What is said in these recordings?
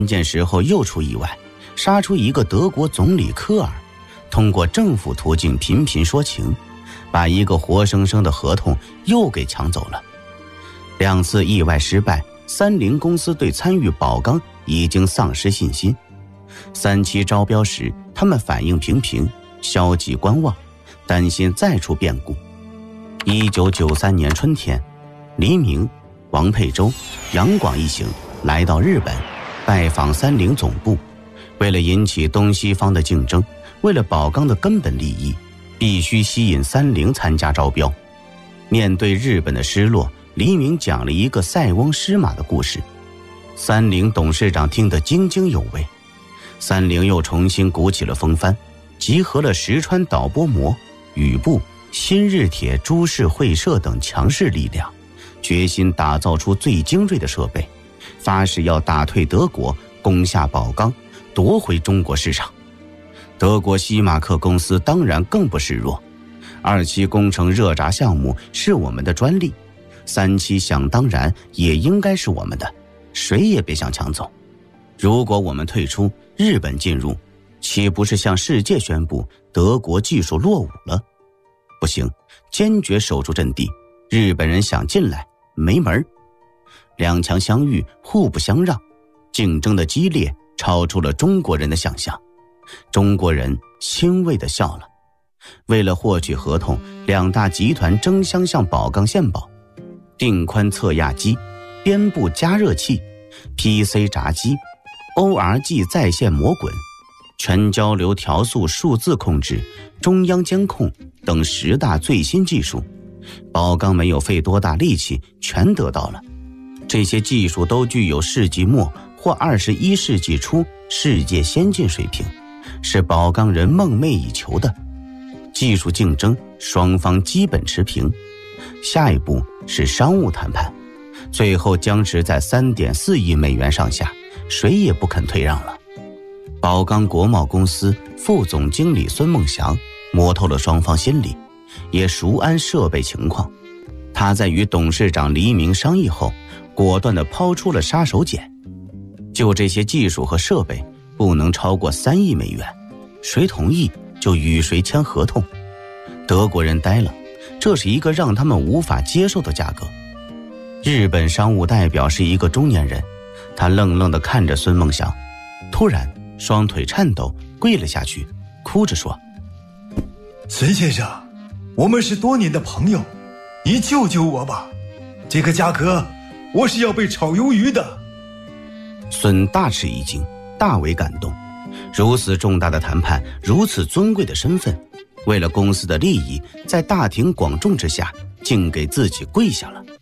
关键时候又出意外，杀出一个德国总理科尔，通过政府途径频频说情，把一个活生生的合同又给抢走了。2次意外失败，三菱公司对参与宝钢已经丧失信心。3期招标时，他们反应平平，消极观望，担心再出变故。1993年春天，黎明、王佩洲、杨广一行来到日本，拜访三菱总部。为了引起东西方的竞争，为了宝钢的根本利益，必须吸引三菱参加招标。面对日本的失落，黎明讲了一个塞翁失马的故事，三菱董事长听得津津有味。三菱又重新鼓起了风帆，集合了石川导播膜、宇部、新日铁株式会社等强势力量，决心打造出最精锐的设备，发誓要打退德国，攻下宝钢，夺回中国市场。德国西马克公司当然更不示弱，2期工程热轧项目是我们的专利，3期想当然也应该是我们的，谁也别想抢走。如果我们退出，日本进入，岂不是向世界宣布德国技术落伍了？不行，坚决守住阵地，日本人想进来没门。2强相遇，互不相让，竞争的激烈超出了中国人的想象。中国人欣慰地笑了。为了获取合同，2大集团争相向宝钢献宝，定宽测压机、边部加热器、PC 闸机、ORG 在线模滚、全交流调速数字控制、中央监控等10大最新技术，宝钢没有费多大力气全得到了。这些技术都具有世纪末或21世纪初世界先进水平，是宝钢人梦寐以求的。技术竞争双方基本持平，下一步是商务谈判，最后僵持在3.4亿美元上下，谁也不肯退让了。宝钢国贸公司副总经理孙梦祥摸透了双方心理，也熟谙设备情况。他在与董事长黎明商议后，果断地抛出了杀手锏，就这些技术和设备不能超过3亿美元，谁同意就与谁签合同。德国人呆了，这是一个让他们无法接受的价格。日本商务代表是一个中年人，他愣愣地看着孙梦祥，突然双腿颤抖跪了下去，哭着说： 孙先生，我们是多年的朋友，你救救我吧，这个价格我是要被炒鱿鱼的。 孙大吃一惊，大为感动，如此重大的谈判，如此尊贵的身份，为了公司的利益，在大庭广众之下竟给自己跪下了。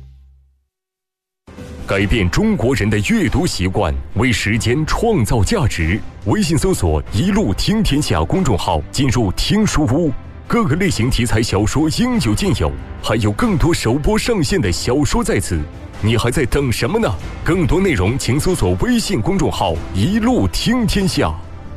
改变中国人的阅读习惯，为时间创造价值。微信搜索“一路听天下”公众号，进入听书屋，各个类型题材小说应有尽有，还有更多首播上线的小说在此，你还在等什么呢？更多内容请搜索微信公众号“一路听天下”。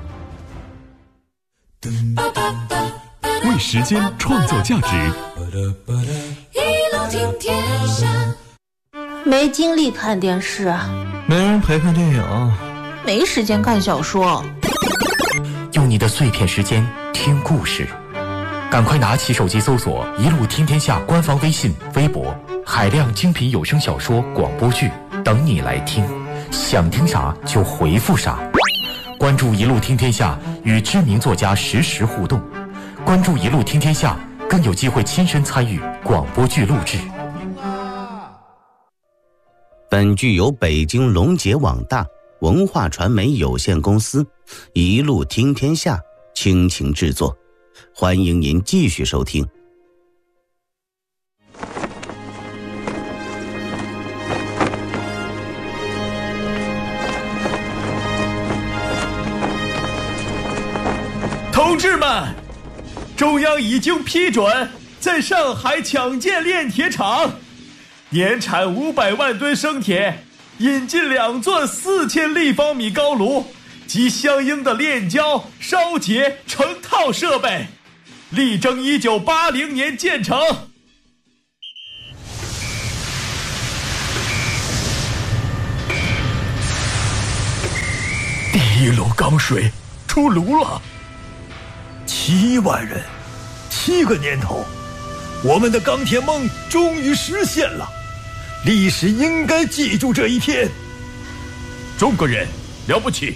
为时间创造价值， 一路听天下。 没精力看电视， 没人陪看电影， 没时间看小说。 用你的碎片时间听故事，赶快拿起手机搜索“一路听天下”官方微信、微博，海量精品有声小说、广播剧等你来听，想听啥就回复啥。关注“一路听天下”，与知名作家实时互动。关注“一路听天下”，更有机会亲身参与广播剧录制。 本剧由北京龙杰网大文化传媒有限公司一路听天下倾情制作，欢迎您继续收听。 同志们，中央已经批准在上海抢建炼铁厂，年产500万吨生铁，引进2座4000立方米高炉及相应的炼焦、烧结、成套设备，力争1980年建成。 第1炉钢水出炉了。 7万人，7个年头，我们的钢铁梦终于实现了。历史应该记住这一天。 中国人了不起！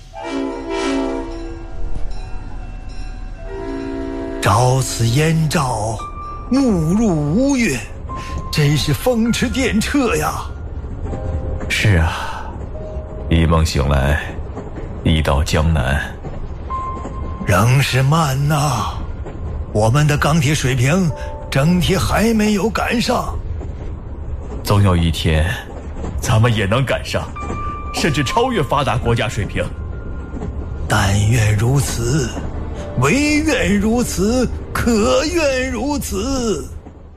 朝此燕赵，暮入吴越，真是风驰电掣呀！ 是啊，一梦醒来，一到江南， 仍是慢呐。我们的钢铁水平整体还没有赶上， 总有一天， 咱们也能赶上，甚至超越发达国家水平。 但愿如此，唯愿如此，可愿如此。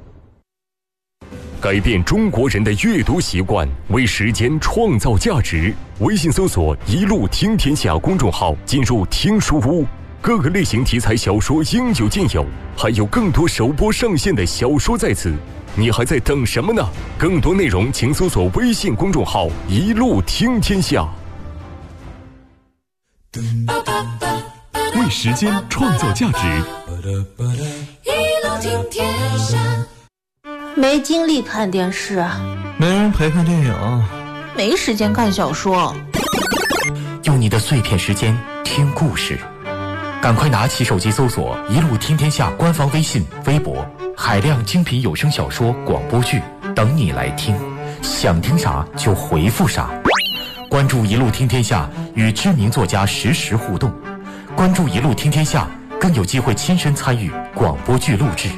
改变中国人的阅读习惯，为时间创造价值。微信搜索“一路听天下”公众号，进入听书屋，各个类型题材小说应有尽有，还有更多首播上线的小说在此，你还在等什么呢？更多内容请搜索微信公众号“一路听天下”。 为时间创造价值， 一路听天下。 没精力看电视， 没人陪看电影， 没时间看小说。 用你的碎片时间听故事，赶快拿起手机搜索“一路听天下”官方微信、微博，海量精品有声小说、广播剧等你来听，想听啥就回复啥。关注“一路听天下”，与知名作家实时互动。关注“一路听天下”，更有机会亲身参与广播剧录制。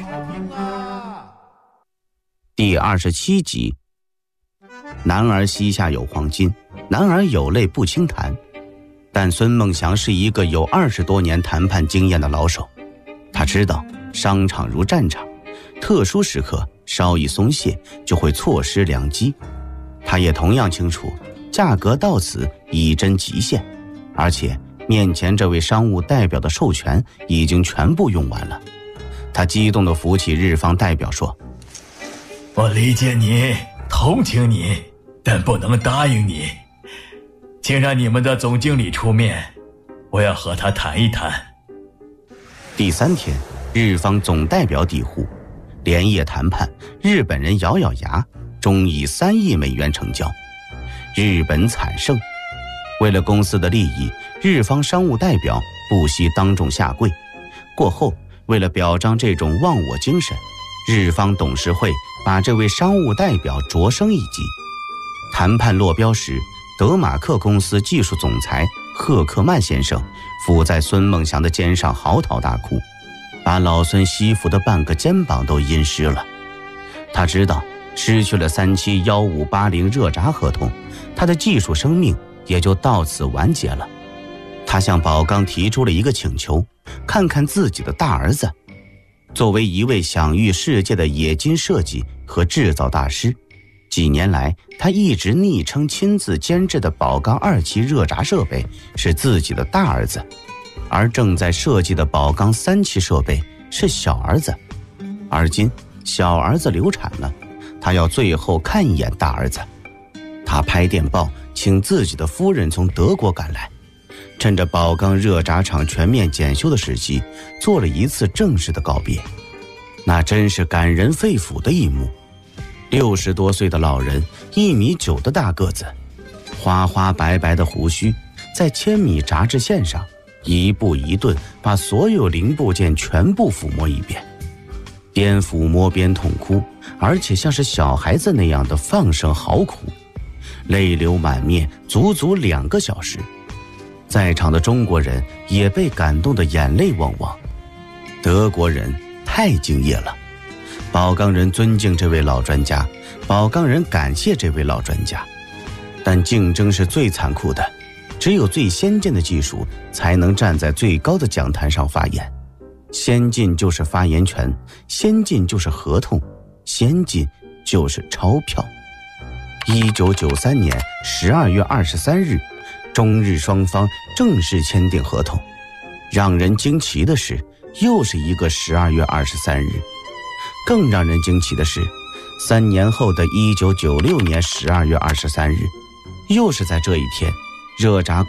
第27集。男儿膝下有黄金，男儿有泪不轻弹。但孙梦祥是一个有20多年谈判经验的老手，他知道商场如战场，特殊时刻稍一松懈就会错失良机。他也同样清楚价格到此已臻极限，而且面前这位商务代表的授权已经全部用完了。他激动地扶起日方代表说： 我理解你，同情你，但不能答应你。请让你们的总经理出面，我要和他谈一谈。 第3天，日方总代表抵沪，连夜谈判，日本人咬咬牙，终以3亿美元成交。日本惨胜。为了公司的利益，日方商务代表不惜当众下跪。过后，为了表彰这种忘我精神，日方董事会把这位商务代表擢升一级。谈判落标时，德马克公司技术总裁赫克曼先生伏在孙梦祥的肩上嚎啕大哭，把老孙西服的半个肩膀都阴湿了。他知道失去了3期1580热轧合同，他的技术生命也就到此完结了。他向宝钢提出了一个请求，看看自己的大儿子。作为一位享誉世界的冶金设计和制造大师，几年来他一直昵称亲自监制的宝钢2期热轧设备是自己的大儿子，而正在设计的宝钢3期设备是小儿子。而今小儿子流产了，他要最后看一眼大儿子。他拍电报请自己的夫人从德国赶来，趁着宝钢热轧厂全面检修的时期，做了一次正式的告别。那真是感人肺腑的一幕。60多岁的老人，1.9米的大个子，花花白白的胡须，在1000米轧制线上一步一顿把所有零部件全部抚摸一遍，边抚摸边痛哭，而且像是小孩子那样的放声嚎哭，泪流满面，足足2个小时。在场的中国人也被感动得眼泪汪汪，德国人太敬业了。宝钢人尊敬这位老专家，宝钢人感谢这位老专家。但竞争是最残酷的，只有最先进的技术才能站在最高的讲坛上发言。先进就是发言权，先进就是合同，先进就是钞票。1993年12月23日，中日双方正式签订合同。让人惊奇的是，又是一个12月23日。更让人惊奇的是，3年后的1996年12月23日，又是在这一天，热轧